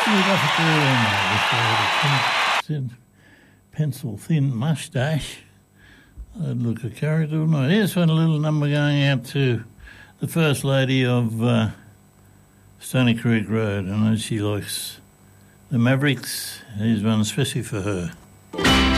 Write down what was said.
We'd have to do with a pencil-thin moustache. I'd look a character, wouldn't I? Here's one little number going out to the First Lady of Stony Creek Road. I know she likes the Mavericks. Here's one especially for her.